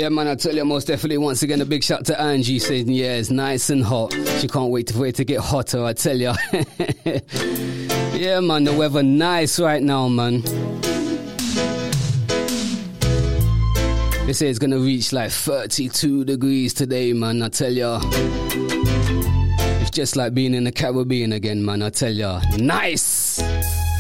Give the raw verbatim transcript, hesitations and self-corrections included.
Yeah, man, I tell you, most definitely, once again, a big shout to Angie saying, yeah, it's nice and hot. She can't wait for it to get hotter, I tell you. Yeah, man, the weather nice right now, man. They say it's gonna reach like thirty-two degrees today, man, I tell ya. It's just like being in the Caribbean again, man, I tell ya. Nice!